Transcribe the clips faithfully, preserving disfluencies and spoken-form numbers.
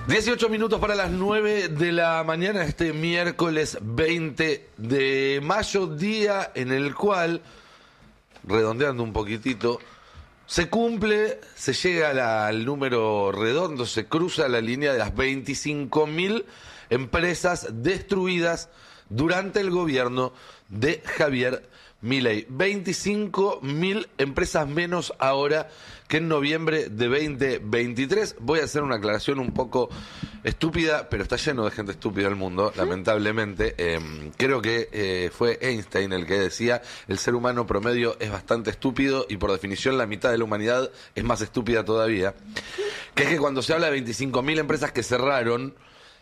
dieciocho minutos para las nueve de la mañana, este miércoles veinte de mayo, día en el cual, redondeando un poquitito, se cumple, se llega a la, al número redondo, se cruza la línea de las veinticinco mil empresas destruidas durante el gobierno de Javier Milei. veinticinco mil empresas menos ahora que en noviembre de veinte veintitrés. Voy a hacer una aclaración un poco estúpida, pero está lleno de gente estúpida el mundo, lamentablemente. Eh, creo que eh, fue Einstein el que decía, el ser humano promedio es bastante estúpido y por definición la mitad de la humanidad es más estúpida todavía. Que es que cuando se habla de veinticinco mil empresas que cerraron,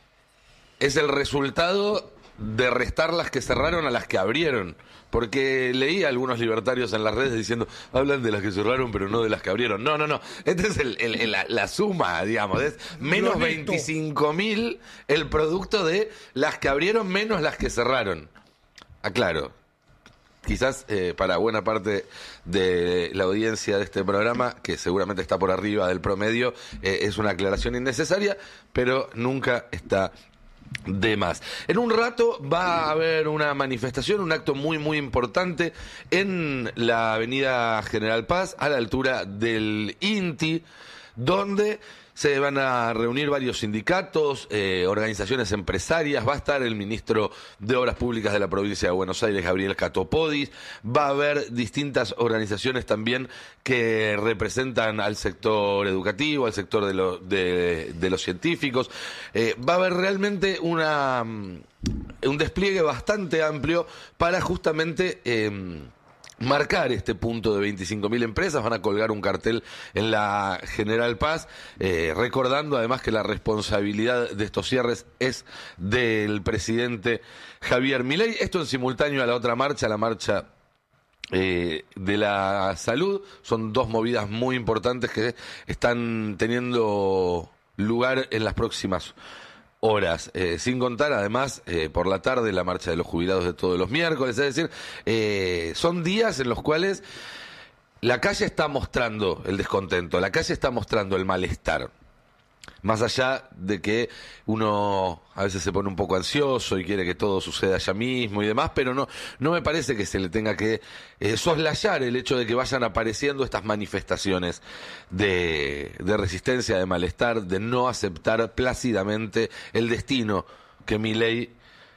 es el resultado de restar las que cerraron a las que abrieron. Porque leí a algunos libertarios en las redes diciendo, hablan de las que cerraron pero no de las que abrieron. No, no, no. Esta es el, el, el, la, la suma, digamos. Es menos veinticinco mil el producto de las que abrieron menos las que cerraron. Aclaro. Quizás eh, para buena parte de la audiencia de este programa, que seguramente está por arriba del promedio, eh, es una aclaración innecesaria, pero nunca está de más. En un rato va a haber una manifestación, un acto muy muy importante en la avenida General Paz, a la altura del INTI, donde se van a reunir varios sindicatos, eh, organizaciones empresarias. Va a estar el ministro de Obras Públicas de la provincia de Buenos Aires, Gabriel Catopodis. Va a haber distintas organizaciones también que representan al sector educativo, al sector de, lo, de, de los científicos. Eh, va a haber realmente una, un despliegue bastante amplio para justamente Eh, marcar este punto de veinticinco mil empresas. Van a colgar un cartel en la General Paz, eh, recordando además que la responsabilidad de estos cierres es del presidente Javier Milei. Esto en simultáneo a la otra marcha, la marcha eh, de la salud. Son dos movidas muy importantes que están teniendo lugar en las próximas horas, eh, sin contar además eh, por la tarde la marcha de los jubilados de todos los miércoles. Es decir, eh, son días en los cuales la calle está mostrando el descontento, la calle está mostrando el malestar, más allá de que uno a veces se pone un poco ansioso y quiere que todo suceda ya mismo y demás, pero no, no me parece que se le tenga que eh, soslayar el hecho de que vayan apareciendo estas manifestaciones de, de resistencia, de malestar, de no aceptar plácidamente el destino que Milei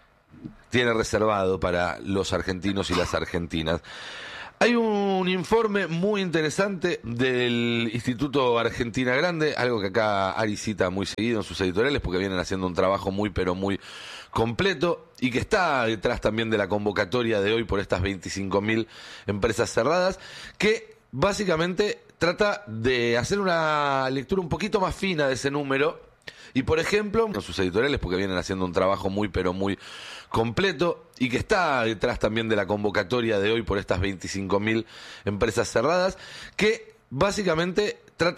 tiene reservado para los argentinos y las argentinas. Hay un informe muy interesante del Instituto Argentina Grande, algo que acá Ari cita muy seguido en sus editoriales porque vienen haciendo un trabajo muy pero muy completo y que está detrás también de la convocatoria de hoy por estas veinticinco mil empresas cerradas, que básicamente trata de hacer una lectura un poquito más fina de ese número. Y por ejemplo, en sus editoriales, porque vienen haciendo un trabajo muy pero muy completo y que está detrás también de la convocatoria de hoy por estas veinticinco mil empresas cerradas, que básicamente trata